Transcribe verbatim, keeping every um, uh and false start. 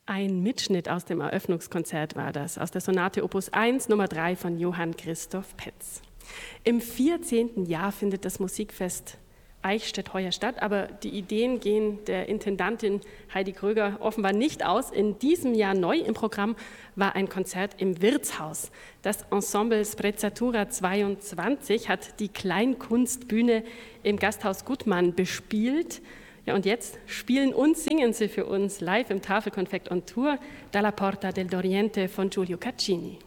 Ein Mitschnitt aus dem Eröffnungskonzert war das, aus der Sonate Opus eins, Nummer drei von Johann Christoph Petz. Im vierzehnten Jahr findet das Musikfest Eichstätt heuer statt, aber die Ideen gehen der Intendantin Heidi Kröger offenbar nicht aus. In diesem Jahr neu im Programm war ein Konzert im Wirtshaus. Das Ensemble Sprezzatura zweiundzwanzig hat die Kleinkunstbühne im Gasthaus Gutmann bespielt. Ja, und jetzt spielen und singen sie für uns live im Tafelkonfekt on Tour Dalla Porta del Doriente von Giulio Caccini.